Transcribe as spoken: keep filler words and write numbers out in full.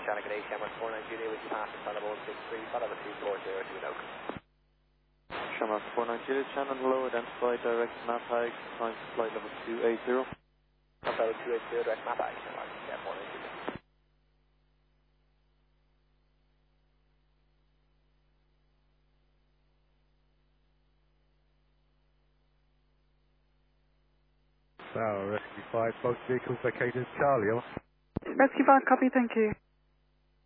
Shannon G'day, Shamrock four nine Julia, with you past the Solid one six three, follow the two four zero two Oak. Shamrock four nine Julia, Shannon, hello, identify direct map high, climb to flight level two eight zero. Level two eight zero, direct map high, Shamrock, yeah, four nine Julia. Tower, Rescue five, both vehicles located Charlie. Rescue five, copy, thank you.